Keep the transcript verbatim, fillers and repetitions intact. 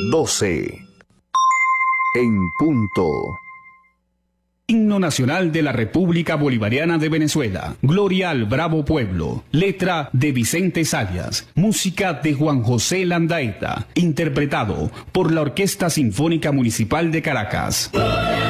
doce. En punto. Himno Nacional de la República Bolivariana de Venezuela. Gloria al Bravo Pueblo. Letra de Vicente Sayas. Música de Juan José Landaeta. Interpretado por la Orquesta Sinfónica Municipal de Caracas.